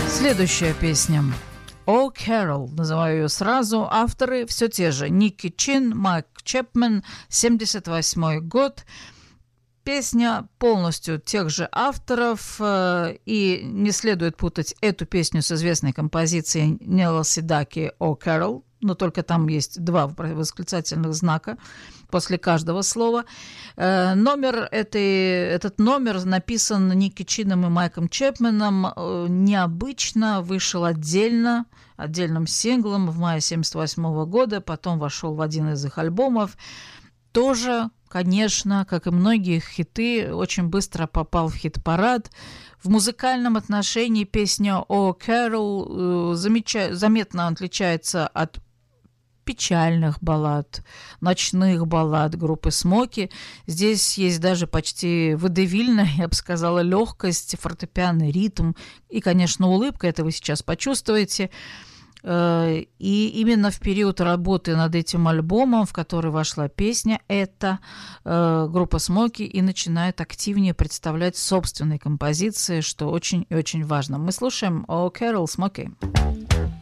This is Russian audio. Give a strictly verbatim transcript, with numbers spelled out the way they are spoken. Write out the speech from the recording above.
Следующая песня. «О, Кэрол», называю ее сразу. Авторы все те же. Ники Чин, Майк Чепмен, семьдесят восьмой год. Песня полностью тех же авторов, и не следует путать эту песню с известной композицией Нила Седаки «О, Кэрол», но только там есть два восклицательных знака после каждого слова. Номер этой, этот номер написан Ники Чином и Майком Чепменом необычно, вышел отдельно, отдельным синглом в мае семьдесят восьмого года, потом вошел в один из их альбомов. Тоже, конечно, как и многие хиты, очень быстро попал в хит-парад. В музыкальном отношении песня «О, Кэрол» замеча... заметно отличается от печальных баллад, ночных баллад группы «Смоки». Здесь есть даже почти водевильная, я бы сказала, легкость, фортепианный ритм и, конечно, улыбка, это вы сейчас почувствуете. И именно в период работы над этим альбомом, в который вошла песня, эта группа «Смоки» и начинает активнее представлять собственные композиции, что очень и очень важно. Мы слушаем «О, Кэрол» Смоки.